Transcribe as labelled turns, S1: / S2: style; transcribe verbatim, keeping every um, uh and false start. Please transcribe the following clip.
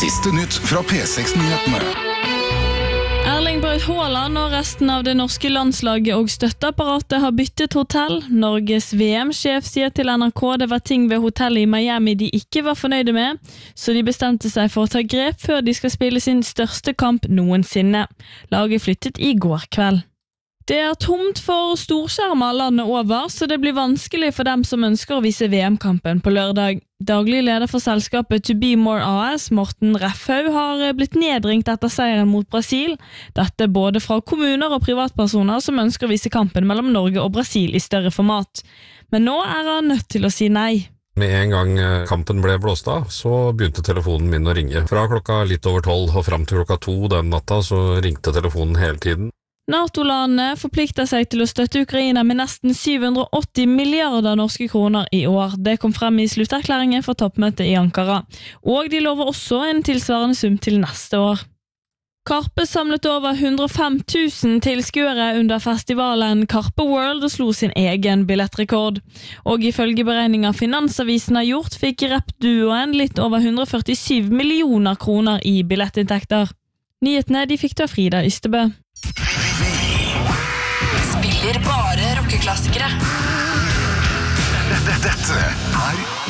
S1: Siste nytt fra P seks-nyhetene.
S2: Erling Braut Haaland og resten av det norske landslaget og støtteapparatet har byttet hotell. Norges V M-sjef sier til N R K det var ting ved hotellet i Miami de ikke var fornøyde med, så de bestemte seg for å ta grep før de skal spille sin største kamp noensinne. Laget flyttet i går kveld. Det er tomt for storskjermer landet over, så det blir vanskelig for dem som ønsker å vise V M-kampen på lørdag. Daglig leder for selskapet To Be More A S, Morten Refhaug, har blitt nedringt etter seieren mot Brasil. Dette både fra kommuner og privatpersoner som ønsker å vise kampen mellom Norge og Brasil i større format. Men nå er han nødt til å si nei.
S3: Med en gang kampen ble blåst av, så begynte telefonen min å ringe. Fra klokka litt over tolv og frem til klokka to den natta, så ringte telefonen hele tiden.
S2: NATO-landene forplikter seg til å støtte Ukraina med nesten syv hundre og åtti milliarder norske kroner i år. Det kom frem i slutterklæringen for toppmøtet i Ankara. Og de lover også en tilsvarende sum til neste år. Karpe samlet over hundre og fem tusen tilskuere under festivalen Karpe World og slo sin egen billettrekord. Og ifølge beregninger Finansavisen har gjort, fikk rappduoen litt over hundre og førtisju millioner kroner i billettinntekter. Nyhetene de fikk til Frida Ystebø.
S4: Spiller bare rockeklassikere.
S1: Dette er